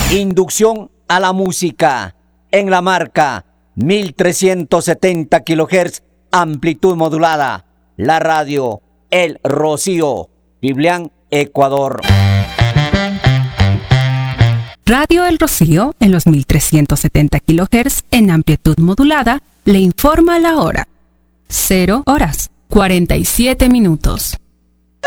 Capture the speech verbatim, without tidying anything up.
Inducción a la música en la marca mil trescientos setenta kilohertz, amplitud modulada. La radio El Rocío, Biblián, Ecuador. Radio El Rocío en los mil trescientos setenta kilohertz en amplitud modulada le informa la hora. Cero horas, cuarenta y siete minutos.